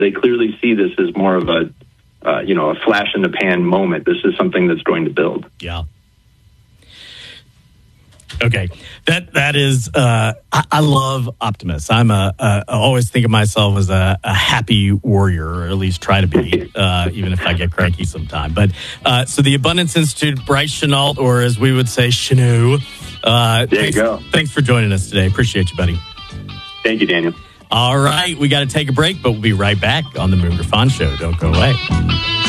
They clearly see this as more of a flash in the pan moment. This is something that's going to build. Yeah. Okay, that is. I love optimists. I always think of myself as a happy warrior, or at least try to be, even if I get cranky sometime. But so the Abundance Institute, Bryce Chenault, or as we would say, Chenu. There you go. Thanks for joining us today. Appreciate you, buddy. Thank you, Daniel. All right, we got to take a break, but we'll be right back on the Moon Griffon Show. Don't go away.